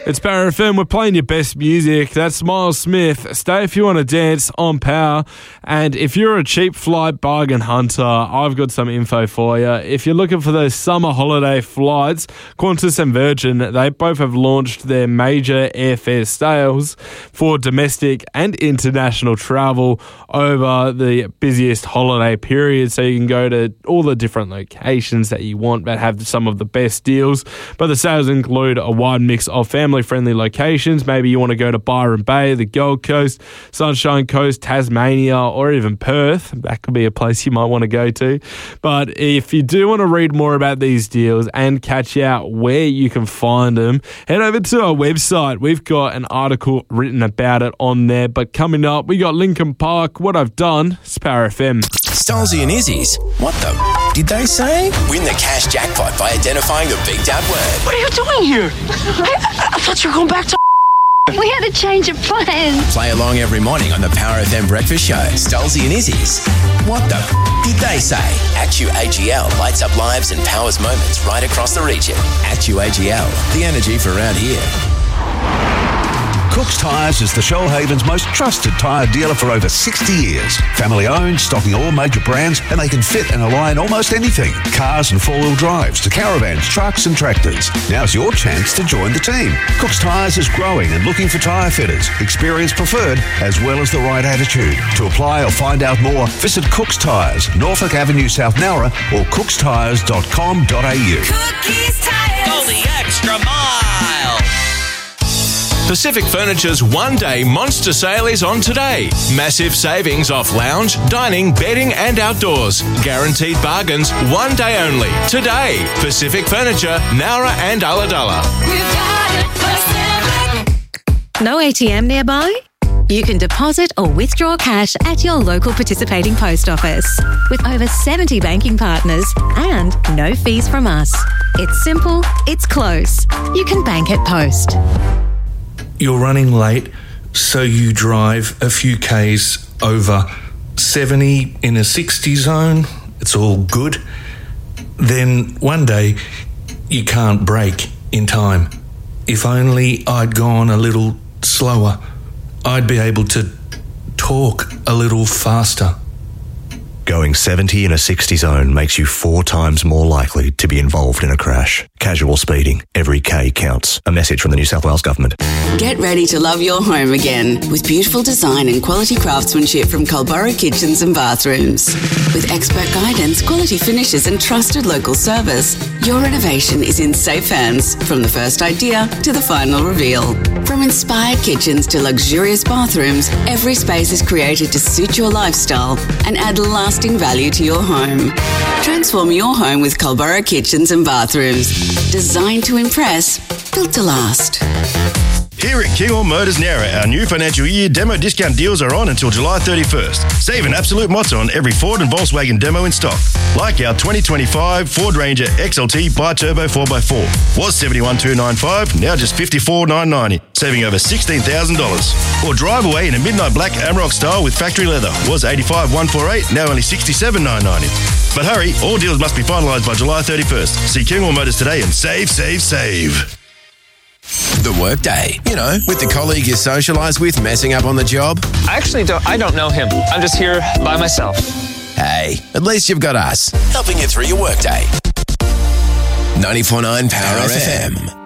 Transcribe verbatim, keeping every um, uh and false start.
It's Power F M. We're playing your best music. That's Miles Smith. Stay if you want to dance on Power. And if you're a cheap flight bargain hunter, I've got some info for you. If you're looking for those summer holiday flights, Qantas and Virgin, they both have launched their major airfare sales for domestic and international travel over the busiest holiday period. So you can go to all the different locations that you want but have some of the best deals. But the sales include a wide mix of family-friendly locations. Maybe you want to go to Byron Bay, the Gold Coast, Sunshine Coast, Tasmania, or even Perth. That could be a place you might want to go to. But if you do want to read more about these deals and catch out where you can find them, head over to our website. We've got an article written about it on there. But coming up, we got Linkin Park, What I've Done. It's Power F M. Stolzy and Izzy's What the did they say? Win the cash jackpot by identifying the big dad word. What are you doing here? I, I thought you were going back to... We had a change of plans. Play along every morning on the Power F M Breakfast Show. Stolzy and Izzy's What the did they say? Actu A G L lights up lives and powers moments right across the region. Actu A G L, the energy for around here. Cook's Tyres is the Shoalhaven's most trusted tyre dealer for over sixty years. Family owned, stocking all major brands, and they can fit and align almost anything. Cars and four-wheel drives to caravans, trucks and tractors. Now's your chance to join the team. Cook's Tyres is growing and looking for tyre fitters, experience preferred, as well as the right attitude. To apply or find out more, visit Cook's Tyres, Norfolk Avenue, South Nowra, or cooks tyres dot com dot a u. Cookies Tyres. Go the extra mile. Pacific Furniture's one-day monster sale is on today. Massive savings off lounge, dining, bedding and outdoors. Guaranteed bargains, one day only. Today, Pacific Furniture, Nowra and Ulladulla. No A T M nearby? You can deposit or withdraw cash at your local participating post office. With over seventy banking partners and no fees from us. It's simple, it's close. You can bank at Post. You're running late, so you drive a few Ks over seventy in a sixty zone. It's all good. Then one day, you can't brake in time. If only I'd gone a little slower, I'd be able to talk a little faster. Going seventy in a sixty zone makes you four times more likely to be involved in a crash. Casual speeding. Every K counts. A message from the New South Wales Government. Get ready to love your home again with beautiful design and quality craftsmanship from Culburra Kitchens and Bathrooms. With expert guidance, quality finishes and trusted local service, your renovation is in safe hands from the first idea to the final reveal. From inspired kitchens to luxurious bathrooms, every space is created to suit your lifestyle and add lasting value to your home. Transform your home with Culburra Kitchens and Bathrooms. Designed to impress, built to last. Here at Kinghorn Motors Nowra, our new financial year demo discount deals are on until July thirty-first. Save an absolute mozza on every Ford and Volkswagen demo in stock. Like our twenty twenty-five Ford Ranger X L T Bi-Turbo four by four. Was seventy-one thousand two hundred ninety-five dollars, now just fifty-four thousand nine hundred ninety dollars, saving over sixteen thousand dollars. Or drive away in a midnight black Amarok style with factory leather. Was eighty-five thousand one hundred forty-eight dollars, now only sixty-seven thousand nine hundred ninety dollars. But hurry, all deals must be finalised by July thirty-first. See Kinghorn Motors today and save, save, save. The workday, you know, with the colleague you socialise with messing up on the job. I actually don't, I don't know him. I'm just here by myself. Hey, at least you've got us, helping you through your workday. ninety-four point nine Power F M.